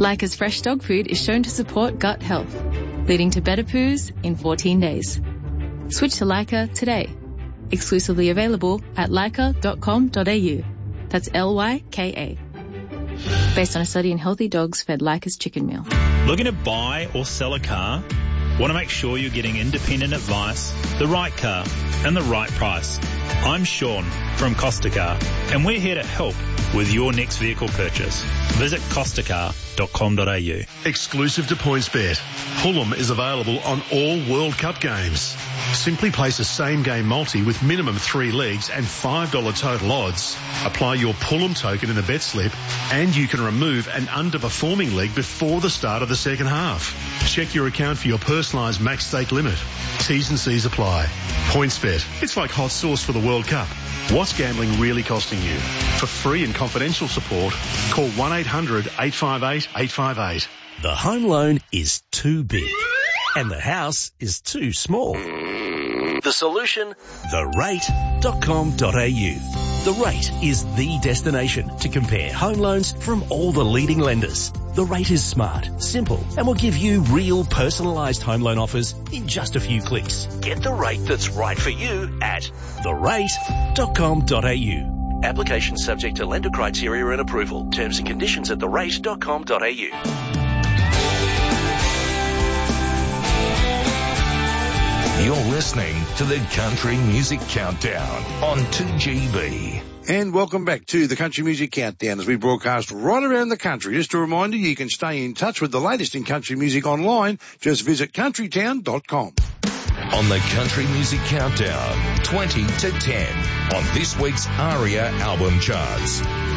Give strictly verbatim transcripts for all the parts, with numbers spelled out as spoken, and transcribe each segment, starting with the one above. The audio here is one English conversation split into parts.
Leica's fresh dog food is shown to support gut health, leading to better poos in fourteen days. Switch to Leica today. Exclusively available at leica dot com dot a u. That's L Y K A. Based on a study in healthy dogs fed Leica's chicken meal. Looking to buy or sell a car? Want to make sure you're getting independent advice, the right car, and the right price? I'm Sean from Costa Car, and we're here to help with your next vehicle purchase. Visit costa car dot com dot a u. Exclusive to PointsBet, Pullum is available on all World Cup games. Simply place a same-game multi with minimum three legs and five dollars total odds. Apply your Pullum token in the bet slip, and you can remove an underperforming leg before the start of the second half. Check your account for your personalised max stake limit. T's and C's apply. PointsBet, it's like hot sauce for the World Cup. What's gambling really costing you? For free and confidential support, call one eight hundred eight five eight eight five eight. The home loan is too big and the house is too small. The solution? the rate dot com dot a u. The Rate is the destination to compare home loans from all the leading lenders. The Rate is smart, simple, and will give you real personalised home loan offers in just a few clicks. Get the rate that's right for you at the rate dot com dot a u. Application subject to lender criteria and approval. Terms and conditions at the rate dot com dot a u. You're listening to the Country Music Countdown on two G B. And welcome back to the Country Music Countdown as we broadcast right around the country. Just a reminder, you can stay in touch with the latest in country music online. Just visit country town dot com. On the Country Music Countdown, twenty to ten on this week's ARIA album charts.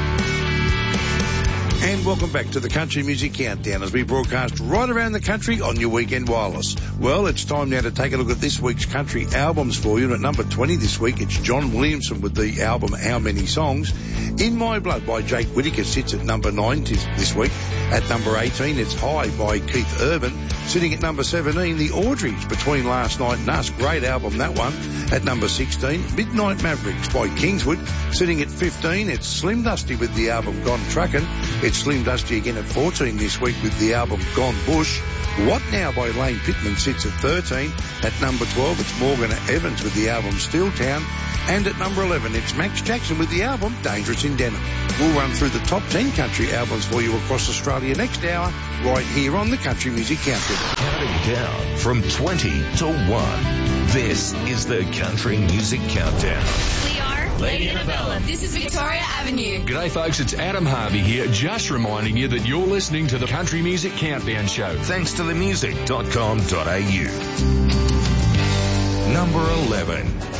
And welcome back to the Country Music Countdown as we broadcast right around the country on your weekend wireless. Well, it's time now to take a look at this week's country albums for you. And at number twenty this week, it's John Williamson with the album How Many Songs. In My Blood by Jake Whittaker sits at number nine this week. At number eighteen, it's High by Keith Urban. Sitting at number seventeen, The Audreys, Between Last Night and Us. Great album, that one. At number sixteen, Midnight Mavericks by Kingswood. Sitting at fifteen, it's Slim Dusty with the album Gone Truckin'. It's Slim Dusty again at fourteen this week with the album Gone Bush. What Now by Lane Pittman sits at thirteen. At number twelve, it's Morgan Evans with the album Steel Town. And at number eleven, it's Max Jackson with the album Dangerous in Denim. We'll run through the top ten country albums for you across Australia next hour, right here on the Country Music Countdown. Counting down from twenty to one. This is the Country Music Countdown. We are Lady Annabella. This is Victoria Avenue. G'day folks, it's Adam Harvey here, just reminding you that you're listening to the Country Music Countdown Show. Thanks to the music dot com dot a u. Number eleven.